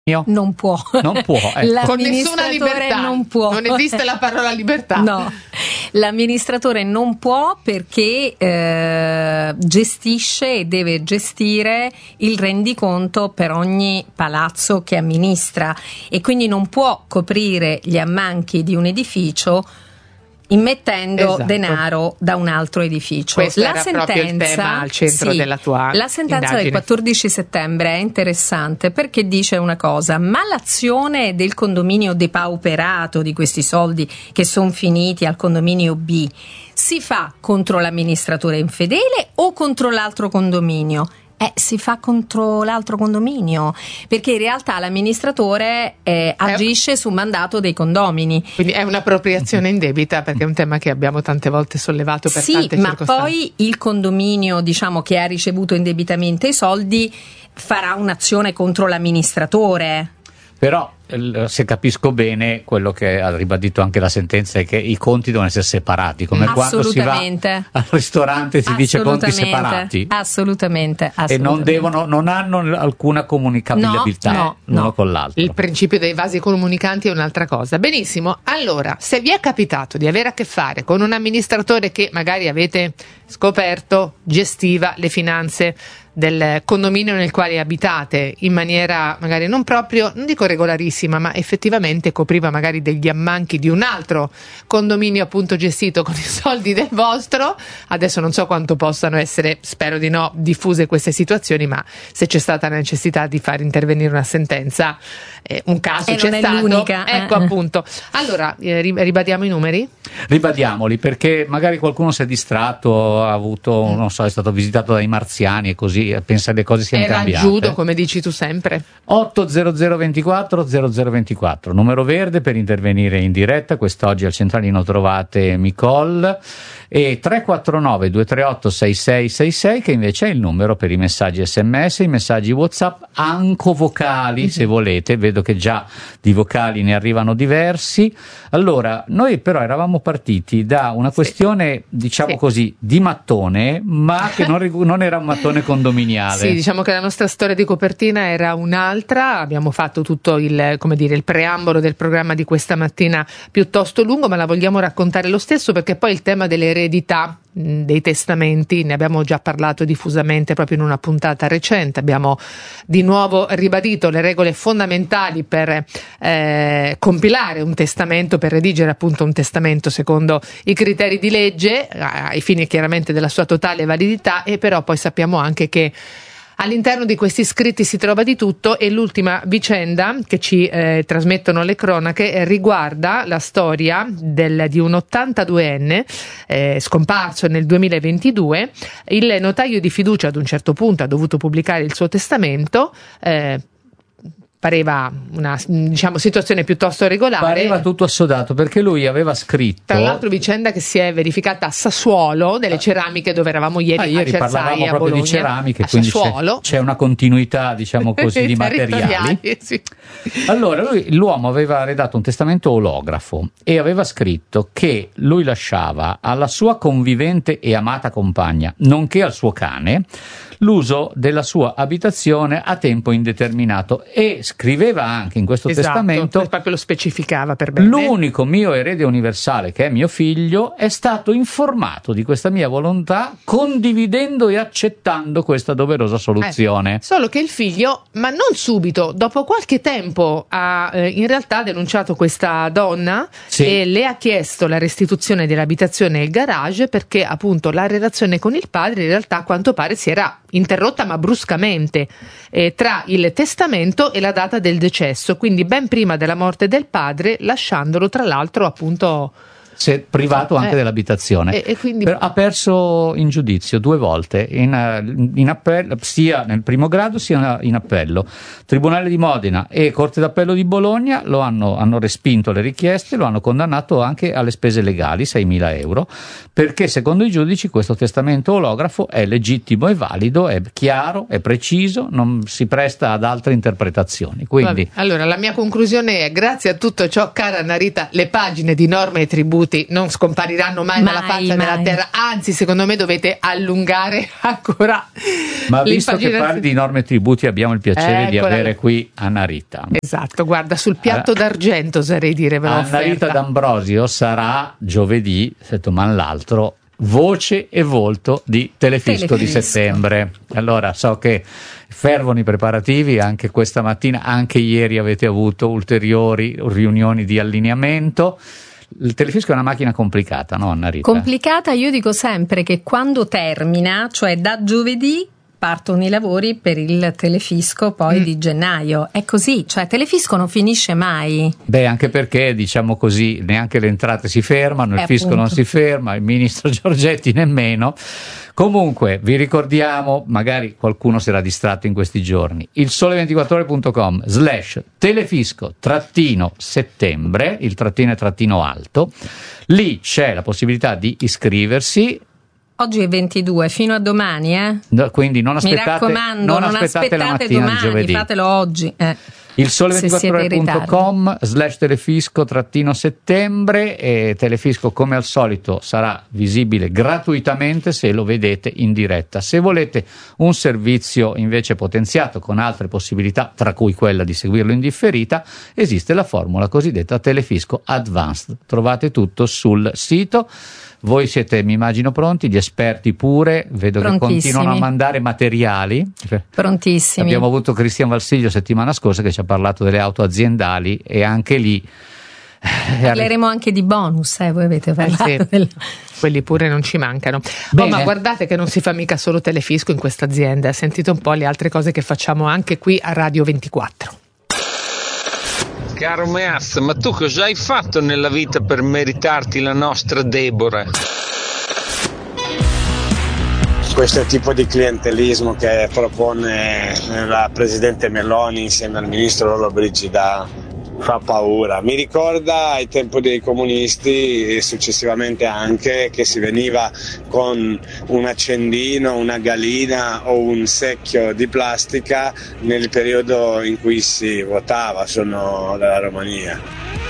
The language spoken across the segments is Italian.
Non può. Non può, ecco. Con nessuna libertà. Non può. Non esiste la parola libertà. No, l'amministratore non può perché gestisce e deve gestire il rendiconto per ogni palazzo che amministra e quindi non può coprire gli ammanchi di un edificio immettendo denaro da un altro edificio. Questo era proprio il tema al centro della tua La sentenza indagine. del 14 settembre è interessante perché dice una cosa: ma l'azione del condominio depauperato di questi soldi che sono finiti al condominio B si fa contro l'amministratore infedele o contro l'altro condominio? Si fa contro l'altro condominio, perché in realtà l'amministratore agisce su mandato dei condomini. Quindi è un'appropriazione indebita, perché è un tema che abbiamo tante volte sollevato per tante circostanze. Ma poi il condominio, diciamo, che ha ricevuto indebitamente i soldi farà un'azione contro l'amministratore. Però se capisco bene, quello che ha ribadito anche la sentenza è che i conti devono essere separati, come quando si va al ristorante e si dice conti separati. Assolutamente. E non hanno alcuna comunicabilità l'uno con l'altro. Il principio dei vasi comunicanti è un'altra cosa. Benissimo, allora, se vi è capitato di avere a che fare con un amministratore che magari avete scoperto gestiva le finanze del condominio nel quale abitate in maniera magari non proprio, non dico regolarissima, ma effettivamente copriva magari degli ammanchi di un altro condominio appunto gestito con i soldi del vostro, adesso non so quanto possano essere, spero di no, diffuse queste situazioni, ma se c'è stata la necessità di far intervenire una sentenza, un caso c'è stato, l'unica. Ecco appunto. Allora ribadiamo i numeri? Ribadiamoli, perché magari qualcuno si è distratto, ha avuto, non so, è stato visitato dai marziani e così pensa che le cose siano cambiate. Era giudo, come dici tu sempre. 80024 0024, numero verde per intervenire in diretta. Quest'oggi al centralino trovate Micol, e 349 238 6666 che invece è il numero per i messaggi SMS, i messaggi WhatsApp, anche vocali se volete. Vedo che già di vocali ne arrivano diversi. Allora, noi però eravamo partiti da una questione, diciamo così, di mattone, ma che non era un mattone condominiale. Sì, diciamo che la nostra storia di copertina era un'altra. Abbiamo fatto tutto il preambolo del programma di questa mattina piuttosto lungo, ma la vogliamo raccontare lo stesso, perché poi il tema dell'eredità, dei testamenti, ne abbiamo già parlato diffusamente proprio in una puntata recente. Abbiamo di nuovo ribadito le regole fondamentali per compilare un testamento, per redigere appunto un testamento secondo i criteri di legge, ai fini chiaramente della sua totale validità, e però poi sappiamo anche che all'interno di questi scritti si trova di tutto, e l'ultima vicenda che ci trasmettono le cronache riguarda la storia di un 82enne scomparso nel 2022. Il notaio di fiducia ad un certo punto ha dovuto pubblicare il suo testamento. Pareva una situazione piuttosto regolare. Pareva tutto assodato, perché lui aveva scritto. Tra l'altro vicenda che si è verificata a Sassuolo, delle ceramiche, dove eravamo ieri a Cersai, parlavamo a proprio Bologna, di ceramiche, a quindi Sassuolo. c'è una continuità, diciamo così, di materiali. Sì. Allora l'uomo aveva redatto un testamento olografo e aveva scritto che lui lasciava alla sua convivente e amata compagna, nonché al suo cane, l'uso della sua abitazione a tempo indeterminato, e scriveva anche in questo testamento, proprio lo specificava per bene: l'unico mio erede universale, che è mio figlio, è stato informato di questa mia volontà, condividendo e accettando questa doverosa soluzione. Solo che il figlio, ma non subito, dopo qualche tempo ha in realtà denunciato questa donna, e le ha chiesto la restituzione dell'abitazione e il garage, perché appunto la relazione con il padre in realtà a quanto pare si era interrotta, ma bruscamente, tra il testamento e la data del decesso, quindi ben prima della morte del padre, lasciandolo tra l'altro appunto privato anche dell'abitazione, e quindi ha perso in giudizio 2 volte, in appello, sia nel primo grado sia in appello. Tribunale di Modena e Corte d'Appello di Bologna hanno respinto le richieste, lo hanno condannato anche alle spese legali, 6.000 euro, perché secondo i giudici questo testamento olografo è legittimo e valido, è chiaro, è preciso, non si presta ad altre interpretazioni. Quindi allora la mia conclusione è: grazie a tutto ciò, cara Narita, le pagine di norme e tributi minuti non scompariranno mai dalla faccia della terra, anzi secondo me dovete allungare ancora. Ma visto che parli di norme e tributi, abbiamo il piacere di avere qui Anna Rita. Esatto, guarda, sul piatto d'argento oserei dire. Anna Rita D'Ambrosio sarà giovedì, settimana l'altro, voce e volto di Telefisco di settembre. Allora so che fervono i preparativi anche questa mattina, anche ieri avete avuto ulteriori riunioni di allineamento. Il Telefisco è una macchina complicata, no Anna Rita? Complicata, io dico sempre che quando termina, cioè da giovedì, partono i lavori per il Telefisco poi di gennaio. È così, cioè Telefisco non finisce mai. Beh, anche perché, diciamo così, neanche le entrate si fermano, il fisco non si ferma, il ministro Giorgetti nemmeno. Comunque, vi ricordiamo, magari qualcuno si era distratto in questi giorni, il sole24ore.com/telefisco-settembre, il trattino è trattino alto, lì c'è la possibilità di iscriversi. Oggi è 22, fino a domani, No, quindi non aspettate, mi raccomando, non aspettate la mattina domani, di giovedì. Fatelo oggi. Il sole24ore.com/telefisco-settembre, e Telefisco come al solito sarà visibile gratuitamente se lo vedete in diretta. Se volete un servizio invece potenziato con altre possibilità, tra cui quella di seguirlo in differita, esiste la formula cosiddetta Telefisco Advanced. Trovate tutto sul sito. Voi siete, mi immagino, pronti, gli esperti pure, vedo che continuano a mandare materiali. Prontissimi. Abbiamo avuto Cristian Valsiglio settimana scorsa che ci ha parlato delle auto aziendali, e anche lì parleremo anche di bonus, voi avete parlato quelli pure non ci mancano. Ma guardate che non si fa mica solo Telefisco in questa azienda, sentite un po' le altre cose che facciamo anche qui a Radio 24. Caro Meaz, ma tu cosa hai fatto nella vita per meritarti la nostra Deborah? Questo tipo di clientelismo che propone la Presidente Meloni insieme al Ministro Lollobrigida fa paura. Mi ricorda ai tempi dei comunisti e successivamente anche che si veniva con un accendino, una galina o un secchio di plastica nel periodo in cui si votava. Sono dalla Romania.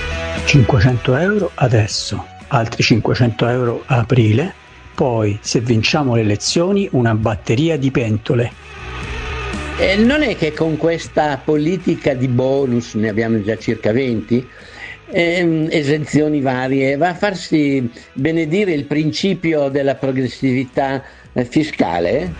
500 euro adesso, altri 500 euro a aprile, poi se vinciamo le elezioni una batteria di pentole. Non è che con questa politica di bonus, ne abbiamo già circa 20, esenzioni varie, va a farsi benedire il principio della progressività fiscale?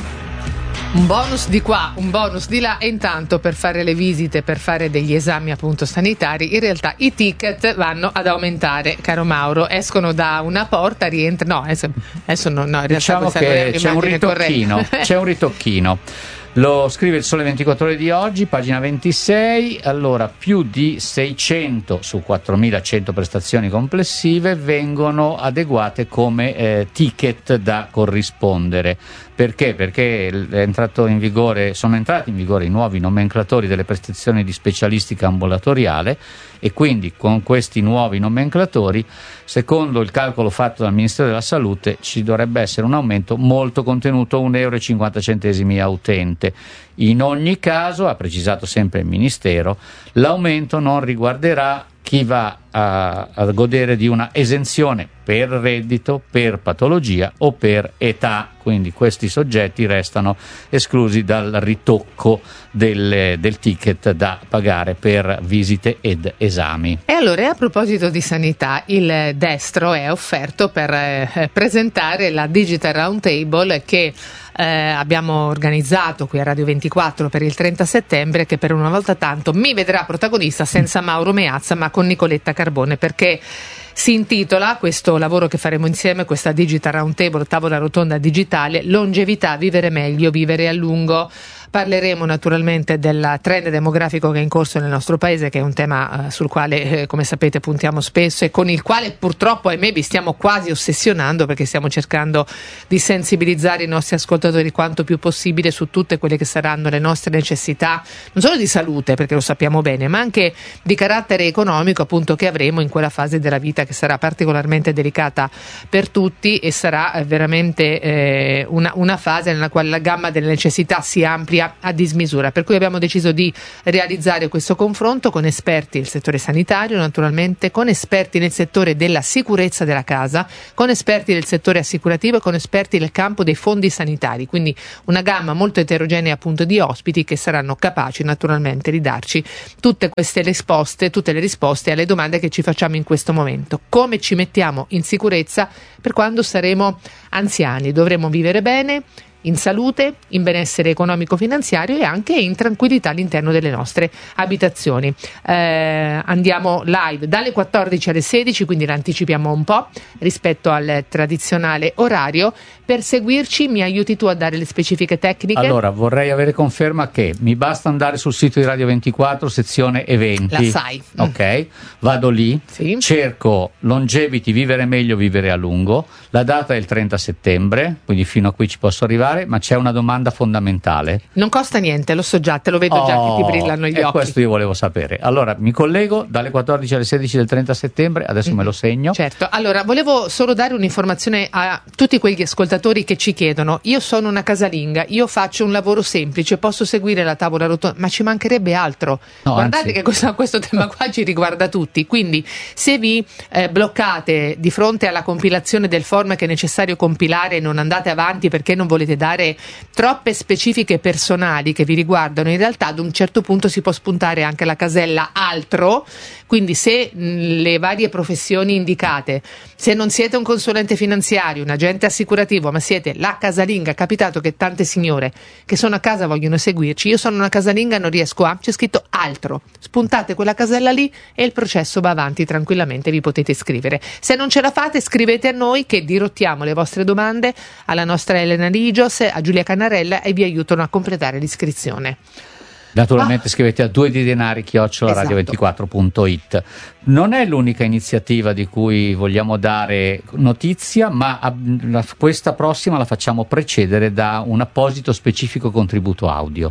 Un bonus di qua, un bonus di là, e intanto per fare le visite, per fare degli esami appunto sanitari, in realtà i ticket vanno ad aumentare, caro Mauro, escono da una porta, rientrano, adesso no, in realtà diciamo che c'è un ritocchino. Lo scrive il Sole 24 Ore di oggi, pagina 26. Allora, più di 600 su 4.100 prestazioni complessive vengono adeguate come ticket da corrispondere. Perché? Perché sono entrati in vigore i nuovi nomenclatori delle prestazioni di specialistica ambulatoriale, e quindi con questi nuovi nomenclatori, secondo il calcolo fatto dal Ministero della Salute, ci dovrebbe essere un aumento molto contenuto, 1,50 euro a utente. In ogni caso, ha precisato sempre il Ministero, l'aumento non riguarderà chi va a godere di una esenzione per reddito, per patologia o per età, quindi questi soggetti restano esclusi dal ritocco del ticket da pagare per visite ed esami. E allora, a proposito di sanità, il destro è offerto per presentare la Digital Roundtable che abbiamo organizzato qui a Radio 24 per il 30 settembre, che per una volta tanto mi vedrà protagonista senza Mauro Meazza ma con Nicoletta Carbone, perché si intitola questo lavoro che faremo insieme, questa Digital Roundtable, tavola rotonda digitale, longevità, vivere meglio, vivere a lungo. Parleremo naturalmente del trend demografico che è in corso nel nostro paese, che è un tema sul quale, come sapete, puntiamo spesso e con il quale purtroppo, ahimè, vi stiamo quasi ossessionando, perché stiamo cercando di sensibilizzare i nostri ascoltatori quanto più possibile su tutte quelle che saranno le nostre necessità, non solo di salute, perché lo sappiamo bene, ma anche di carattere economico, appunto, che avremo in quella fase della vita che sarà particolarmente delicata per tutti, e sarà veramente una fase nella quale la gamma delle necessità si amplia sia a dismisura, per cui abbiamo deciso di realizzare questo confronto con esperti del settore sanitario, naturalmente, con esperti nel settore della sicurezza della casa, con esperti del settore assicurativo e con esperti del campo dei fondi sanitari, quindi una gamma molto eterogenea appunto di ospiti che saranno capaci naturalmente di darci tutte le risposte alle domande che ci facciamo in questo momento. Come ci mettiamo in sicurezza per quando saremo anziani? Dovremo vivere bene, in salute, in benessere economico-finanziario e anche in tranquillità all'interno delle nostre abitazioni. Andiamo live dalle 14 alle 16, quindi l'anticipiamo un po' rispetto al tradizionale orario. Per seguirci mi aiuti tu a dare le specifiche tecniche? Allora, vorrei avere conferma che mi basta andare sul sito di Radio 24, sezione eventi. La sai. Ok, vado lì, sì. Cerco longevity, vivere meglio, vivere a lungo. La data è il 30 settembre, quindi fino a qui ci posso arrivare. Ma c'è una domanda fondamentale. Non costa niente, lo so già, te lo vedo già che ti brillano gli occhi. Questo io volevo sapere. Allora mi collego dalle 14 alle 16 del 30 settembre, adesso me lo segno. Certo, allora volevo solo dare un'informazione a tutti quegli ascoltatori che ci chiedono: io sono una casalinga, io faccio un lavoro semplice, posso seguire la tavola rotonda, ma ci mancherebbe altro. No, guardate che questo tema qua ci riguarda tutti, quindi se vi bloccate di fronte alla compilazione del form che è necessario compilare e non andate avanti perché non volete dare troppe specifiche personali che vi riguardano, in realtà ad un certo punto si può spuntare anche la casella altro, quindi se le varie professioni indicate, se non siete un consulente finanziario, un agente assicurativo, ma siete la casalinga, è capitato che tante signore che sono a casa vogliono seguirci, io sono una casalinga, non riesco a, c'è scritto altro, spuntate quella casella lì e il processo va avanti tranquillamente, vi potete iscrivere. Se non ce la fate, scrivete a noi che dirottiamo le vostre domande alla nostra Elena Rigios, a Giulia Cannarella e vi aiutano a completare l'iscrizione. Naturalmente scrivete a 2ddenari@radio24.it. Non è l'unica iniziativa di cui vogliamo dare notizia, ma questa prossima la facciamo precedere da un apposito specifico contributo audio.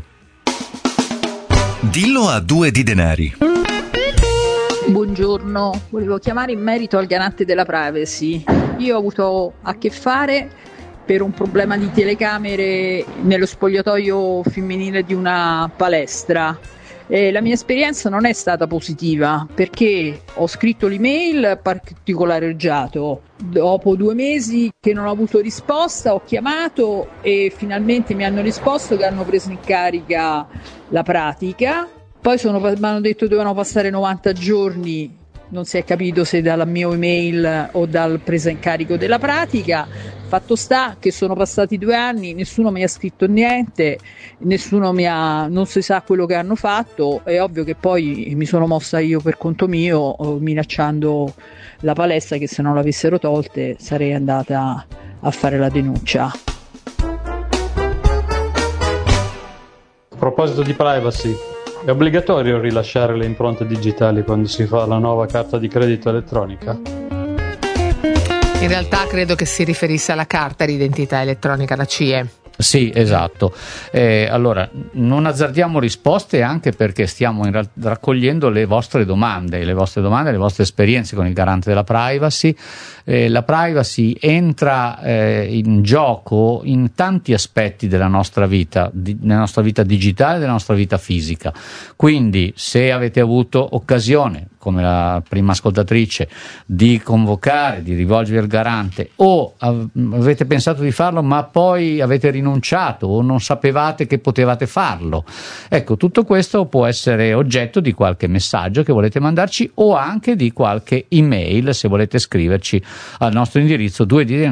Dillo a 2 di denari. Buongiorno, volevo chiamare in merito al garante della privacy. Io ho avuto a che fare per un problema di telecamere nello spogliatoio femminile di una palestra. La mia esperienza non è stata positiva perché ho scritto l'email particolareggiato. Dopo 2 mesi che non ho avuto risposta, ho chiamato e finalmente mi hanno risposto che hanno preso in carica la pratica. Poi mi hanno detto che dovevano passare 90 giorni. Non si è capito se dalla mia email o dal presa in carico della pratica. Fatto sta che sono passati 2 anni, nessuno mi ha scritto niente, non si sa quello che hanno fatto. È ovvio che poi mi sono mossa io per conto mio, minacciando la palestra che se non l'avessero tolte sarei andata a fare la denuncia. A proposito di privacy, è obbligatorio rilasciare le impronte digitali quando si fa la nuova carta di credito elettronica? In realtà credo che si riferisse alla carta d'identità elettronica, la CIE. Sì, esatto. Allora, non azzardiamo risposte anche perché stiamo raccogliendo le vostre domande, le vostre esperienze con il garante della privacy. La privacy entra in gioco in tanti aspetti della nostra vita digitale e della nostra vita fisica. Quindi, se avete avuto occasione, come la prima ascoltatrice, di convocare, di rivolgervi al garante, o avete pensato di farlo ma poi avete rinunciato o non sapevate che potevate farlo, ecco, tutto questo può essere oggetto di qualche messaggio che volete mandarci o anche di qualche email, se volete scriverci al nostro indirizzo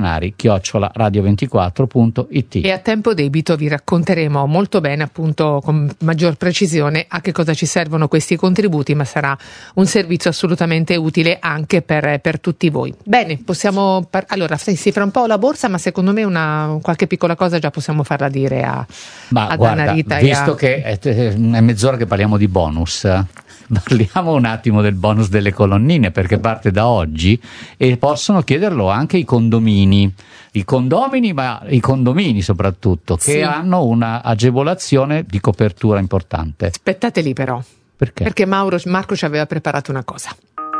2ddenari@radio24.it. E a tempo debito vi racconteremo molto bene, appunto con maggior precisione, a che cosa ci servono questi contributi, ma sarà un servizio assolutamente utile anche per tutti voi. Bene, possiamo allora si fra un po' la borsa, ma secondo me qualche piccola cosa già possiamo farla dire a Anna Rita. Visto che è mezz'ora che parliamo di bonus, parliamo un attimo del bonus delle colonnine, perché parte da oggi e possono chiederlo anche i condomini, ma i condomini soprattutto, che hanno una agevolazione di copertura importante. Aspettate lì però. Perché? Perché Marco ci aveva preparato una cosa.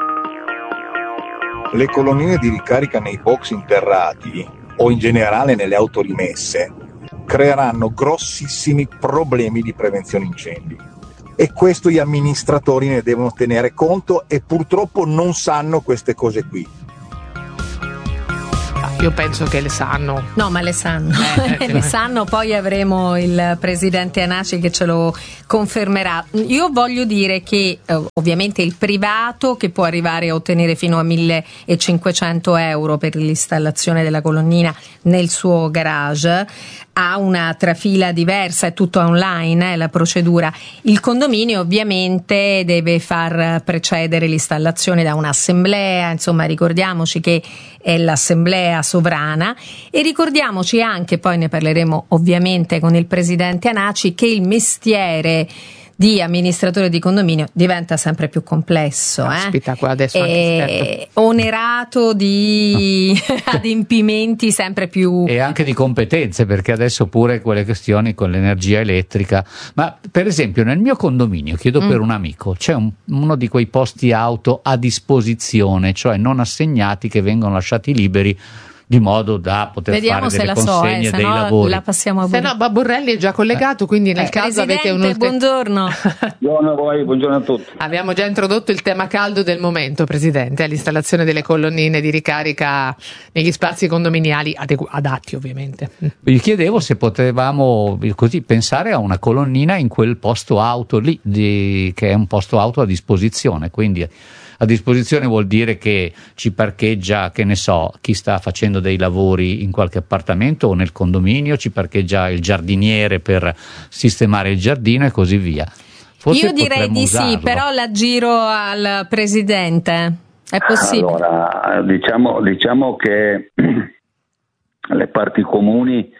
Le colonnine di ricarica nei box interrati o in generale nelle auto rimesse creeranno grossissimi problemi di prevenzione incendi. E questo gli amministratori ne devono tenere conto e purtroppo non sanno queste cose qui. Io penso che le sanno. No, ma le sanno. Le sanno, poi avremo il presidente Anaci che ce lo confermerà. Io voglio dire che ovviamente il privato, che può arrivare a ottenere fino a 1.500 euro per l'installazione della colonnina nel suo garage, ha una trafila diversa, è tutto online, la procedura. Il condominio ovviamente deve far precedere l'installazione da un'assemblea, insomma ricordiamoci che è l'assemblea sovrana, e ricordiamoci anche, poi ne parleremo ovviamente con il presidente Anaci, che il mestiere di amministratore di condominio diventa sempre più complesso, Aspetta, qua adesso onerato di adempimenti sempre più, e anche di competenze, perché adesso pure quelle questioni con l'energia elettrica. Ma per esempio nel mio condominio, chiedo per un amico, c'è uno di quei posti auto a disposizione, cioè non assegnati, che vengono lasciati liberi di modo da poter vediamo fare delle se la consegne se dei no lavori. la passiamo a Se no Borrelli è già collegato, quindi nel caso avete un buongiorno. Buongiorno a voi, buongiorno a tutti. Abbiamo già introdotto il tema caldo del momento, Presidente, l'installazione delle colonnine di ricarica negli spazi condominiali adatti, ovviamente. Vi chiedevo se potevamo così pensare a una colonnina in quel posto auto lì, che è un posto auto a disposizione, quindi a disposizione vuol dire che ci parcheggia, che ne so, chi sta facendo dei lavori in qualche appartamento o nel condominio, ci parcheggia il giardiniere per sistemare il giardino e così via. Forse io direi di usarlo. sì, però la giro al presidente. È possibile? Allora, diciamo che le parti comuni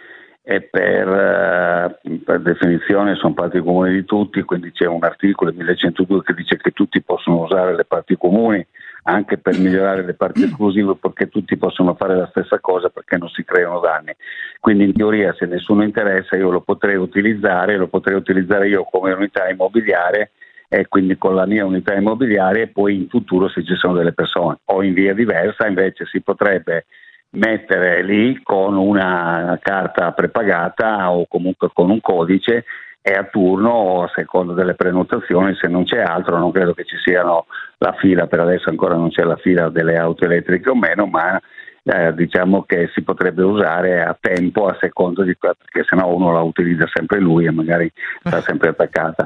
per definizione sono parti comuni di tutti, quindi c'è un articolo 1102 che dice che tutti possono usare le parti comuni anche per migliorare le parti esclusive, perché tutti possono fare la stessa cosa, perché non si creano danni. Quindi in teoria, se nessuno interessa, io lo potrei utilizzare io come unità immobiliare, e quindi con la mia unità immobiliare, e poi in futuro, se ci sono delle persone, o in via diversa invece si potrebbe mettere lì con una carta prepagata o comunque con un codice, e a turno o a seconda delle prenotazioni, se non c'è altro. Non credo che ci siano la fila, per adesso ancora non c'è la fila delle auto elettriche o meno, ma diciamo che si potrebbe usare a tempo, a seconda di quello, perché sennò uno la utilizza sempre lui e magari sta sempre attaccata.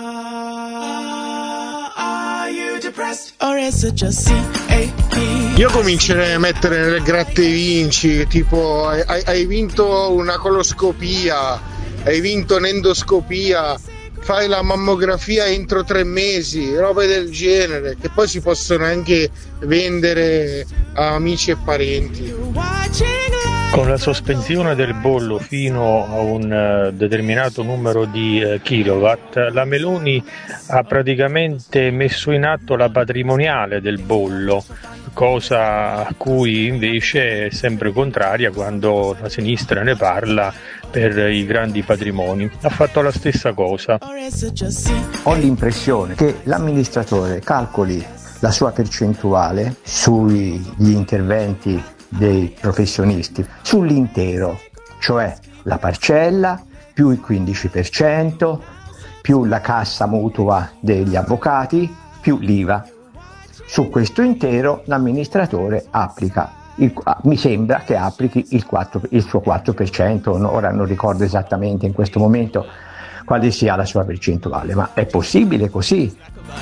Io comincerei a mettere nelle gratte vinci, tipo hai vinto una coloscopia, hai vinto un'endoscopia, fai la mammografia entro 3 mesi, robe del genere, che poi si possono anche vendere a amici e parenti. Con la sospensione del bollo fino a un determinato numero di kilowatt, la Meloni ha praticamente messo in atto la patrimoniale del bollo, cosa a cui invece è sempre contraria quando la sinistra ne parla per i grandi patrimoni. Ha fatto la stessa cosa. Ho l'impressione che l'amministratore calcoli la sua percentuale sugli interventi dei professionisti sull'intero, cioè la parcella più il 15%, più la cassa mutua degli avvocati, più l'IVA. Su questo intero l'amministratore applica, mi sembra che applichi il suo 4%, ora non ricordo esattamente in questo momento quale sia la sua percentuale, ma è possibile così?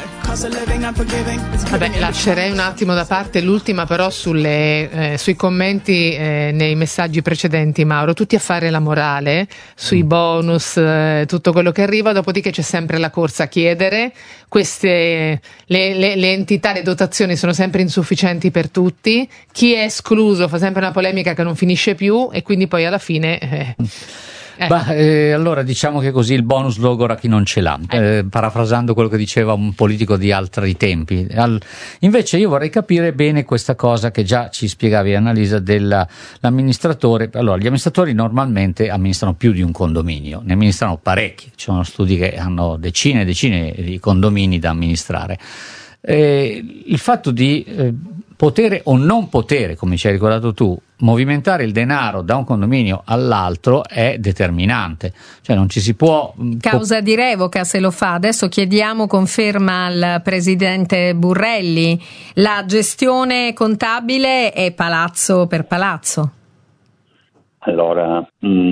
Vabbè, lascerei un attimo da parte l'ultima, però sui commenti nei messaggi precedenti, Mauro, tutti a fare la morale sui bonus, tutto quello che arriva, dopodiché c'è sempre la corsa a chiedere, le entità, le dotazioni sono sempre insufficienti per tutti, chi è escluso fa sempre una polemica che non finisce più, e quindi poi alla fine allora diciamo che così il bonus logora chi non ce l'ha, parafrasando quello che diceva un politico di altri tempi. Invece io vorrei capire bene questa cosa che già ci spiegavi, Annalisa, dell'amministratore. Allora, gli amministratori normalmente amministrano più di un condominio, ne amministrano parecchi, ci sono studi che hanno decine e decine di condomini da amministrare. Il fatto di potere o non potere, come ci hai ricordato tu, movimentare il denaro da un condominio all'altro è determinante, cioè non ci si può causa di revoca se lo fa. Adesso chiediamo conferma al presidente Burrelli, la gestione contabile è palazzo per palazzo. Allora,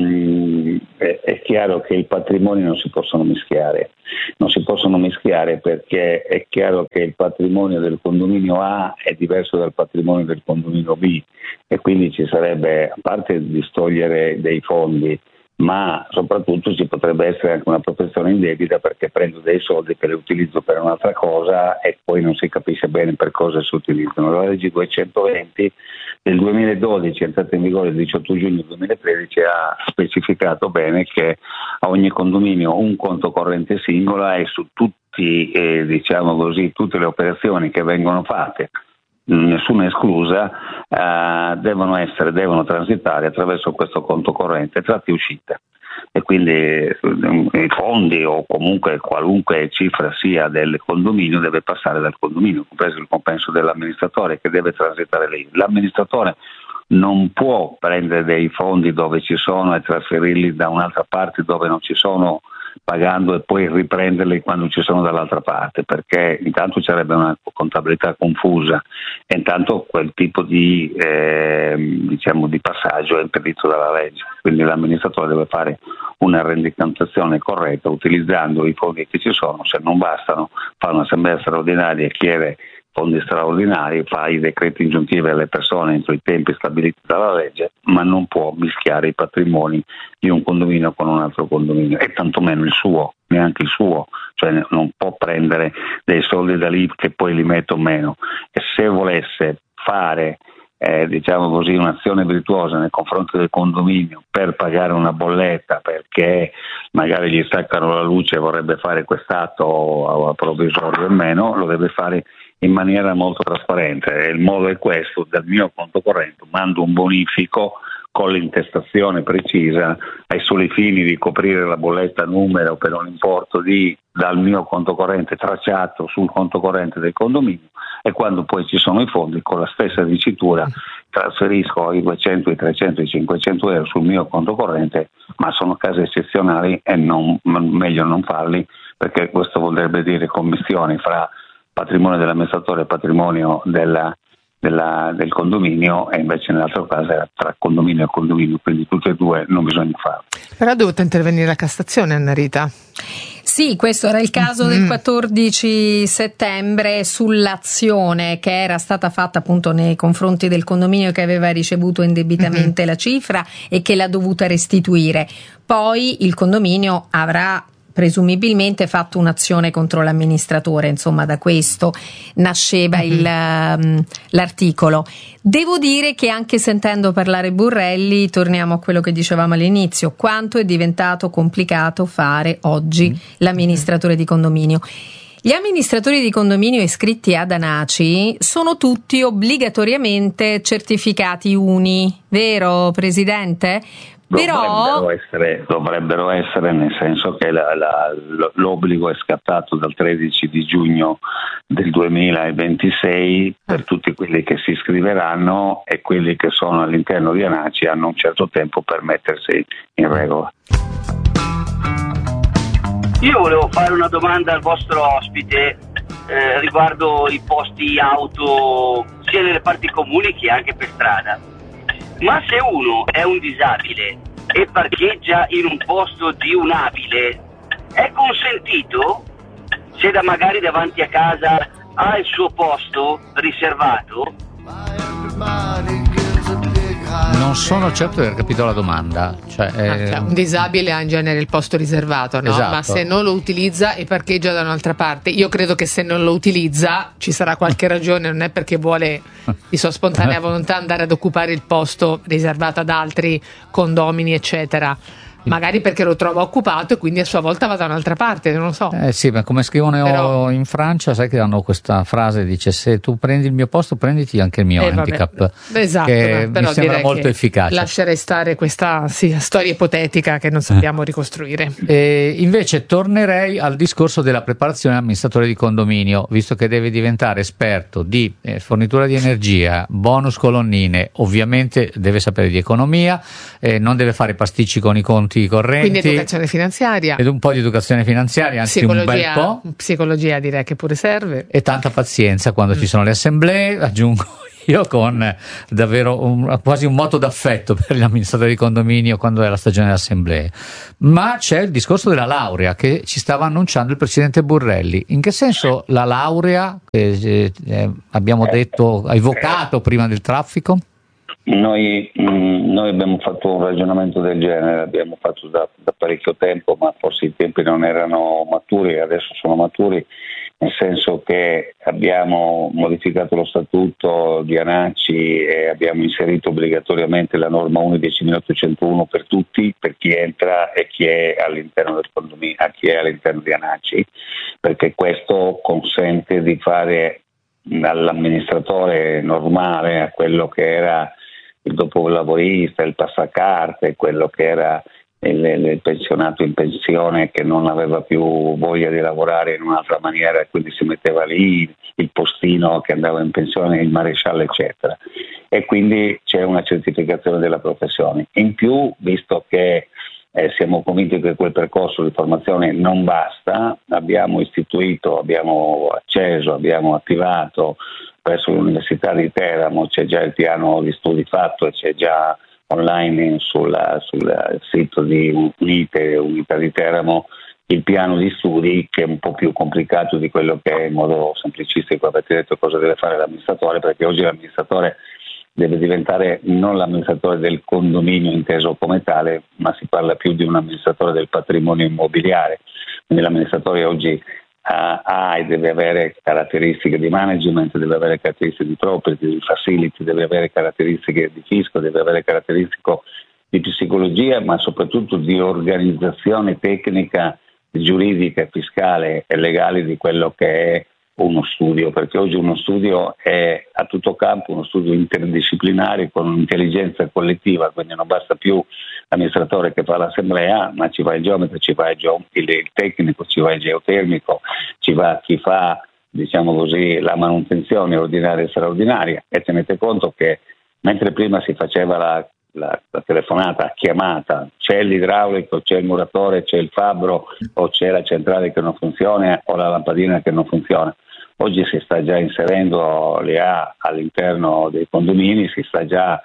è chiaro che i patrimoni non si possono mischiare perché è chiaro che il patrimonio del condominio A è diverso dal patrimonio del condominio B e quindi ci sarebbe, a parte distogliere dei fondi, ma soprattutto ci potrebbe essere anche una protezione indebita perché prendo dei soldi che li utilizzo per un'altra cosa e poi non si capisce bene per cosa si utilizzano. La legge 220 del 2012, entrata in vigore il 18 giugno 2013, ha specificato bene che a ogni condominio un conto corrente singola e su tutti, diciamo così, tutte le operazioni che vengono fatte, nessuna esclusa, devono transitare attraverso questo conto corrente, entrate e uscite. E quindi i fondi o comunque qualunque cifra sia del condominio deve passare dal condominio, compreso il compenso dell'amministratore che deve transitare lì. L'amministratore non può prendere dei fondi dove ci sono e trasferirli da un'altra parte dove non ci sono, pagando e poi riprenderli quando ci sono dall'altra parte, perché intanto sarebbe una contabilità confusa e intanto quel tipo di di passaggio è impedito dalla legge. Quindi l'amministratore deve fare una rendicontazione corretta utilizzando i fondi che ci sono. Se non bastano, fa un'assemblea straordinaria e chiede fondi straordinari, fa i decreti ingiuntivi alle persone entro i tempi stabiliti dalla legge, ma non può mischiare i patrimoni di un condominio con un altro condominio e tantomeno il suo, neanche il suo, cioè non può prendere dei soldi da lì che poi li metto meno. E se volesse fare diciamo così un'azione virtuosa nei confronti del condominio per pagare una bolletta perché magari gli staccano la luce e vorrebbe fare quest'atto a provvisorio o meno, lo deve fare in maniera molto trasparente e il modo è questo: dal mio conto corrente mando un bonifico con l'intestazione precisa ai soli fini di coprire la bolletta numero per un importo dal mio conto corrente tracciato sul conto corrente del condominio, e quando poi ci sono i fondi con la stessa dicitura trasferisco i 200, i 300, i 500 euro sul mio conto corrente, ma sono casi eccezionali e meglio non farli, perché questo vorrebbe dire commistioni fra patrimonio dell'amministratore e patrimonio del condominio, e invece nell'altro caso era tra condominio e condominio, quindi tutte e due non bisogna farlo. Però ha dovuto intervenire la Cassazione, Anna Rita. Sì, questo era il caso del 14 settembre sull'azione che era stata fatta appunto nei confronti del condominio che aveva ricevuto indebitamente la cifra e che l'ha dovuta restituire. Poi il condominio avrà presumibilmente fatto un'azione contro l'amministratore, insomma da questo nasceva l'articolo. Devo dire che anche sentendo parlare Burrelli, torniamo a quello che dicevamo all'inizio, quanto è diventato complicato fare oggi l'amministratore di condominio. Gli amministratori di condominio iscritti ad ANACI sono tutti obbligatoriamente certificati UNI, vero Presidente? Dovrebbero essere, nel senso che l'obbligo è scattato dal 13 di giugno del 2026 per tutti quelli che si iscriveranno, e quelli che sono all'interno di ANACI hanno un certo tempo per mettersi in regola. Io volevo fare una domanda al vostro ospite riguardo i posti auto sia nelle parti comuni che anche per strada. Ma se uno è un disabile e parcheggia in un posto di un abile, è consentito? Se magari davanti a casa ha il suo posto riservato? Non sono certo di aver capito la domanda. Un disabile ha in genere il posto riservato, no? Esatto. Ma se non lo utilizza e parcheggia da un'altra parte, io credo che se non lo utilizza ci sarà qualche ragione, non è perché vuole di sua spontanea volontà andare ad occupare il posto riservato ad altri condomini eccetera. Magari perché lo trova occupato e quindi a sua volta va da un'altra parte, non lo so. Sì, ma come scrivono in Francia, sai che hanno questa frase, dice: se tu prendi il mio posto, prenditi anche il mio handicap. Esatto, che però mi sembra molto efficace. Lascerei stare questa storia ipotetica che non sappiamo ricostruire. Invece tornerei al discorso della preparazione amministratore di condominio, visto che deve diventare esperto di fornitura di energia, bonus colonnine, ovviamente deve sapere di economia, non deve fare pasticci con i conti correnti. Quindi educazione finanziaria. Ed un po' di educazione finanziaria, anzi un bel po'. Psicologia direi che pure serve. E tanta pazienza quando ci sono le assemblee, aggiungo io, con davvero quasi un moto d'affetto per gli amministratori di condominio quando è la stagione delle assemblee. Ma c'è il discorso della laurea che ci stava annunciando il presidente Burrelli. In che senso la laurea che abbiamo detto, evocato prima del traffico? Noi abbiamo fatto un ragionamento del genere, l'abbiamo fatto da parecchio tempo, ma forse i tempi non erano maturi, adesso sono maturi, nel senso che abbiamo modificato lo statuto di ANACI e abbiamo inserito obbligatoriamente la norma 1.10.801 per tutti, per chi entra e chi è all'interno del condominio, a chi è all'interno di ANACI, perché questo consente di fare dall'amministratore normale a quello che era il dopolavorista, il passacarte, quello che era il pensionato in pensione che non aveva più voglia di lavorare in un'altra maniera e quindi si metteva lì, il postino che andava in pensione, il maresciallo eccetera, e quindi c'è una certificazione della professione. In più, visto che siamo convinti che quel percorso di formazione non basta, abbiamo istituito, abbiamo acceso, abbiamo attivato presso l'Università di Teramo, c'è già il piano di studi fatto e c'è già online sul sito di Unità di Teramo il piano di studi, che è un po' più complicato di quello che è in modo semplicistico avete detto cosa deve fare l'amministratore, perché oggi l'amministratore deve diventare non l'amministratore del condominio inteso come tale, ma si parla più di un amministratore del patrimonio immobiliare. Quindi l'amministratore oggi ha e deve avere caratteristiche di management, deve avere caratteristiche di property, di facility, deve avere caratteristiche di fisco, deve avere caratteristiche di psicologia, ma soprattutto di organizzazione tecnica, giuridica, fiscale e legale di quello che è uno studio, perché oggi uno studio è a tutto campo, uno studio interdisciplinare con un'intelligenza collettiva, quindi non basta più l'amministratore che fa l'assemblea, ma ci va il geometra, ci va il tecnico, ci va il geotermico, ci va chi fa, diciamo così, la manutenzione ordinaria e straordinaria. E tenete conto che mentre prima si faceva la telefonata a chiamata, c'è l'idraulico, c'è il muratore, c'è il fabbro o c'è la centrale che non funziona o la lampadina che non funziona. Oggi si sta già inserendo l'IA all'interno dei condomini, si sta già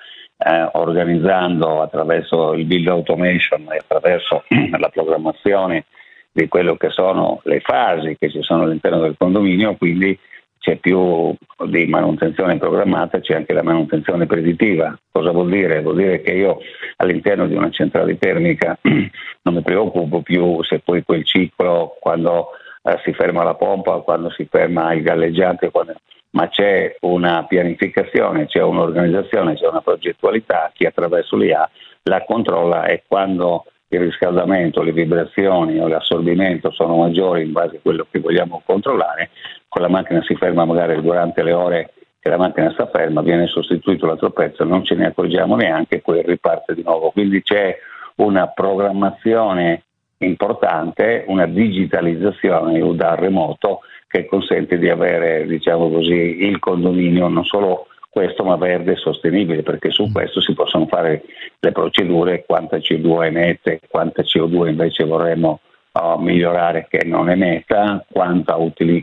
organizzando attraverso il build automation e attraverso la programmazione di quello che sono le fasi che ci sono all'interno del condominio, quindi c'è più di manutenzione programmata, c'è anche la manutenzione preditiva. Cosa vuol dire? Vuol dire che io all'interno di una centrale termica non mi preoccupo più se poi quel ciclo, quando si ferma la pompa, quando si ferma il galleggiante, ma c'è una pianificazione, c'è un'organizzazione, c'è una progettualità, chi attraverso l'IA la controlla, e quando il riscaldamento, le vibrazioni o l'assorbimento sono maggiori in base a quello che vogliamo controllare, con la macchina si ferma magari durante le ore che la macchina sta ferma, viene sostituito l'altro pezzo, non ce ne accorgiamo neanche, poi riparte di nuovo. Quindi c'è una programmazione importante, una digitalizzazione da remoto che consente di avere, diciamo così, il condominio non solo questo, ma verde e sostenibile, perché su questo si possono fare le procedure, quanta CO2 emette, quanta CO2 invece vorremmo migliorare che non emetta, quanta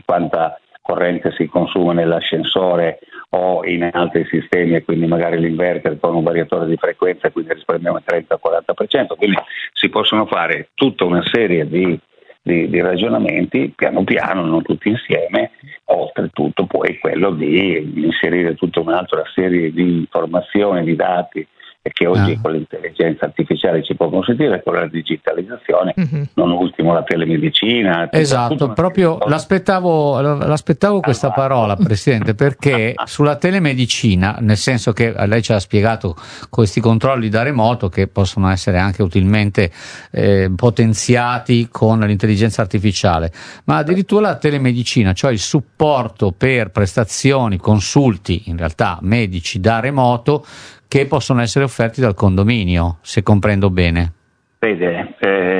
corrente si consuma nell'ascensore o in altri sistemi, e quindi magari l'inverter con un variatore di frequenza, quindi risparmiamo il 30-40%, quindi si possono fare tutta una serie di ragionamenti piano piano, non tutti insieme. Oltretutto poi quello di inserire tutta un'altra serie di informazioni, di dati e che oggi con l'intelligenza artificiale ci può consentire, con la digitalizzazione, non ultimo la telemedicina. Esatto, proprio l'aspettavo questa parola, Presidente, perché sulla telemedicina, nel senso che lei ci ha spiegato questi controlli da remoto che possono essere anche utilmente potenziati con l'intelligenza artificiale, ma addirittura la telemedicina, cioè il supporto per prestazioni, consulti in realtà medici da remoto che possono essere offerti dal condominio, se comprendo bene. Vede,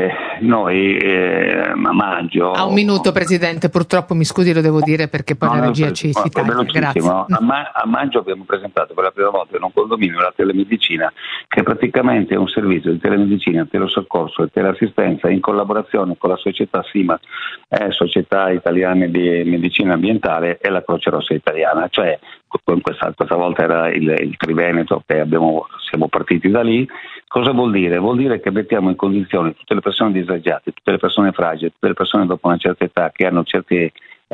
noi a maggio... A un minuto, Presidente, purtroppo mi scusi, lo devo dire perché poi la regia ci si taglia. Grazie. A maggio abbiamo presentato per la prima volta in un condominio la telemedicina, che praticamente è un servizio di telemedicina, telesoccorso e teleassistenza in collaborazione con la società SIMA, Società Italiana di Medicina Ambientale, e la Croce Rossa Italiana, cioè questa volta era il Triveneto, che siamo partiti da lì. Cosa vuol dire? Vuol dire che mettiamo in condizione tutte le persone disagiate, tutte le persone fragili, tutte le persone dopo una certa età che hanno certe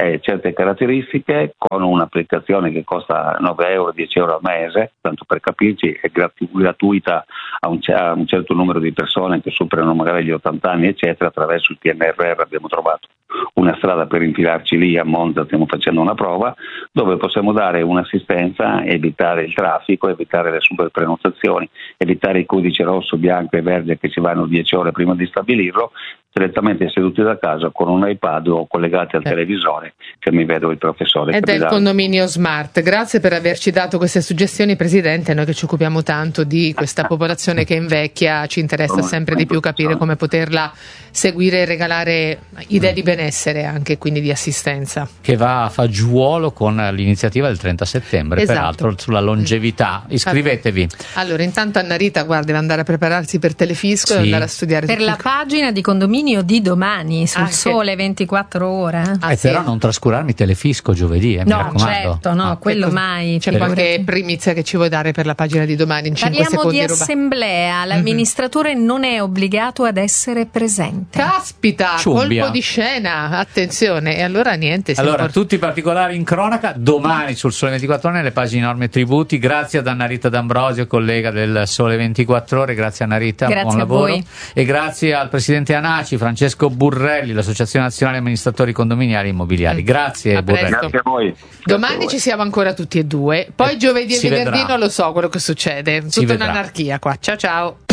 caratteristiche, con un'applicazione che costa 9 euro, 10 euro al mese, tanto per capirci, è gratuita a un certo numero di persone che superano magari gli 80 anni, eccetera. Attraverso il PNRR abbiamo trovato una strada per infilarci lì. A Monza stiamo facendo una prova dove possiamo dare un'assistenza, evitare il traffico, evitare le super prenotazioni, evitare i codici rosso, bianco e verde che ci vanno 10 ore prima di stabilirlo, direttamente seduti da casa con un iPad o collegati al televisore, che mi vedo il professore. Ed è il condominio smart. Grazie per averci dato queste suggestioni, Presidente. Noi che ci occupiamo tanto di questa popolazione che invecchia, ci interessa sempre di più capire come poterla seguire e regalare idee di benessere, anche quindi di assistenza. Che va a fagiolo con l'iniziativa del 30 settembre, esatto, peraltro sulla longevità. Iscrivetevi. Allora, intanto Anna Rita, guarda, deve andare a prepararsi per Telefisco e andare a studiare per la pagina di condominio di domani sul Sole 24 Ore. Però non trascurarmi Telefisco giovedì, mi raccomando. Certo, quello mai. C'è qualche primizia che ci vuoi dare per la pagina di domani in 5 secondi? Parliamo di assemblea, l'amministratore non è obbligato ad essere presente. Caspita, colpo di scena, attenzione. E allora niente. Allora, tutti i particolari in cronaca domani sul Sole 24 Ore, nelle pagine Norme Tributi. Grazie ad Anna Rita D'Ambrosio, collega del Sole 24 Ore. Grazie Anna Rita, buon lavoro. Voi. E grazie al presidente ANACI, Francesco Burrelli, l'Associazione Nazionale Amministratori Condominiali Immobiliari. Grazie Burrelli. Grazie a voi. Domani ci siamo ancora tutti e due. Poi giovedì e venerdì non lo so quello che succede. Tutta un'anarchia qua. Ciao ciao.